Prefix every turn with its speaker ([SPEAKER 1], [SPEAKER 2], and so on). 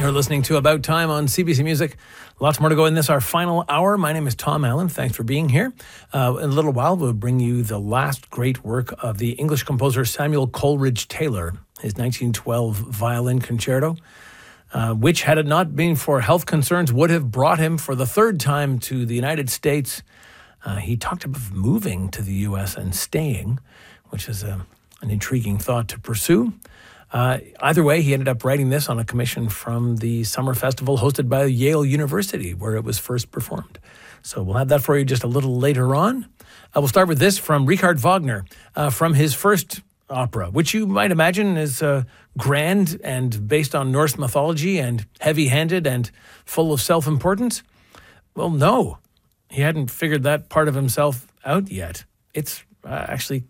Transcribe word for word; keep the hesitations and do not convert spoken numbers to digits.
[SPEAKER 1] You're listening to About Time on C B C Music. Lots more to go in this, our final hour. My name is Tom Allen. Thanks for being here. Uh, in a little while, we'll bring you the last great work of the English composer Samuel Coleridge Taylor, his nineteen twelve violin concerto, uh, which, had it not been for health concerns, would have brought him for the third time to the United States. Uh, he talked of moving to the U S and staying, which is a, an intriguing thought to pursue. Uh, either way, he ended up writing this on a commission from the summer festival hosted by Yale University, where it was first performed. So we'll have that for you just a little later on. Uh, we'll start with this from Richard Wagner, uh, from his first opera, which you might imagine is uh, grand and based on Norse mythology and heavy-handed and full of self-importance. Well, no, he hadn't figured that part of himself out yet. It's uh, actually